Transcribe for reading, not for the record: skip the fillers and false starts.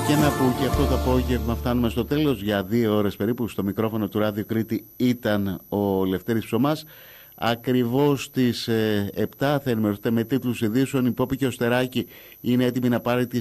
Και να που και αυτό το απόγευμα φτάνουμε στο τέλος. Για 2 ώρες περίπου στο μικρόφωνο του Ράδιο Κρήτη ήταν ο Λευτέρης Ψωμάς. Ακριβώς στις 7 θα ενημερωθείτε με τίτλους ειδήσεων. Η Πόπη και ο Στεράκη είναι έτοιμοι να πάρει